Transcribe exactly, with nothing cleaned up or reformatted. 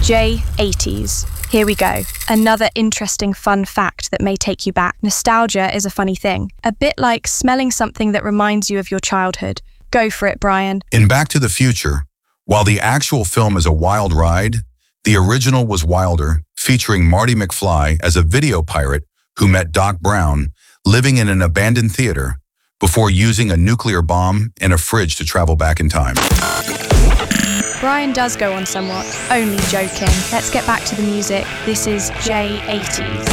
J eighties. Here we go. Another interesting fun fact that may take you back. Nostalgia is a funny thing. A bit like smelling something that reminds you of your childhood. Go for it, Brian. In Back to the Future, while the actual film is a wild ride, the original was wilder, featuring Marty McFly as a video pirate who met Doc Brown living in an abandoned theater before using a nuclear bomb and a fridge to travel back in time. Brian does go on somewhat. Only joking. Let's get back to the music. This is J eighties.